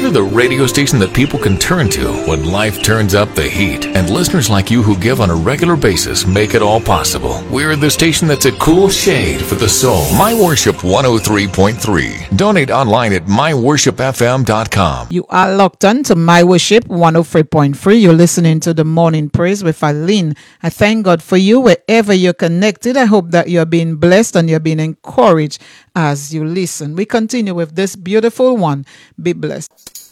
We're the radio station that people can turn to when life turns up the heat. And listeners like you who give on a regular basis make it all possible. We're the station that's a cool shade for the soul. My Worship 103.3. Donate online at myworshipfm.com. You are locked on to My Worship 103.3. You're listening to the Morning Praise with Eileen. I thank God for you wherever you're connected. I hope that you're being blessed and you're being encouraged as you listen. We continue with this beautiful one. Be blessed.